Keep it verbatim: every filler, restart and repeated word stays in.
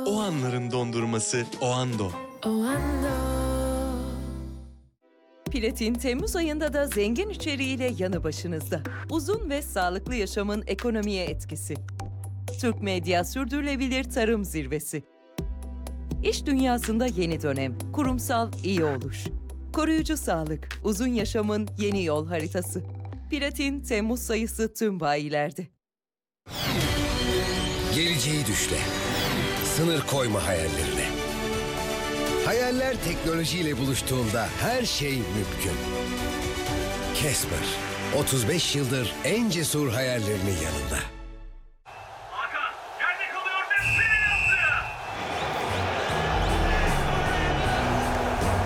O anların dondurması Oando. Platin Temmuz ayında da zengin içeriğiyle yanı başınızda. Uzun ve sağlıklı yaşamın ekonomiye etkisi. Türk Medya Sürdürülebilir Tarım Zirvesi. İş dünyasında yeni dönem, kurumsal iyi oluş. Koruyucu sağlık, uzun yaşamın yeni yol haritası. Platin Temmuz sayısı tüm bayilerde. Geleceği düşle. Sınır koyma hayallerine. Hayaller teknolojiyle buluştuğunda her şey mümkün. Casper, otuz beş yıldır en cesur hayallerinin yanında.